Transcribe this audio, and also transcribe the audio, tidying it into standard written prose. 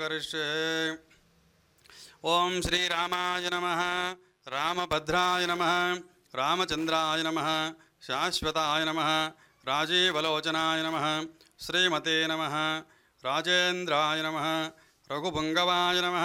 करिष्ये। ओं श्रीरामाय नमः, रामभद्राय नमः, रामचंद्राय नमः, शाश्वताय नमः, राजीवलोचनाय नमः, श्रीमते नमः, राजेन्द्राय नमः, रघुपुंगवाय नमः।